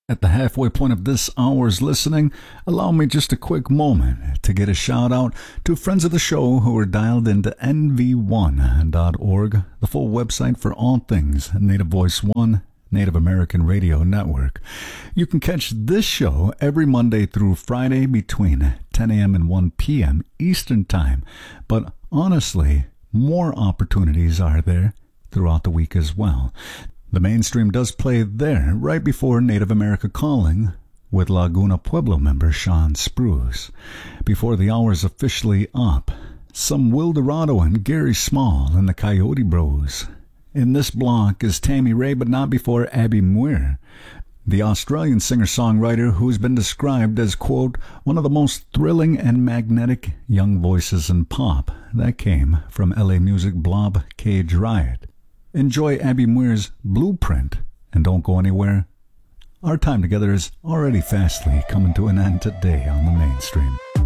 At the halfway point of this hour's listening, allow me just a quick moment to get a shout out to friends of the show who are dialed into nv1.org, the full website for all things Native Voice One, Native American Radio Network. You can catch this show every Monday through Friday between 10 a.m. and 1 p.m. Eastern Time, but honestly, more opportunities are there throughout the week as well. The mainstream does play there right before Native America Calling with Laguna Pueblo member Sean Spruce. Before the hour's officially up, some Will Dorado and Gary Small and the Coyote Bros. In this block is Tammy Ray, but not before Abby Muir, the Australian singer-songwriter who's been described as, quote, one of the most thrilling and magnetic young voices in pop. That came from LA music blob Cage Riot. Enjoy Abby Muir's Blueprint, and don't go anywhere. Our time together is already fastly coming to an end today on the mainstream.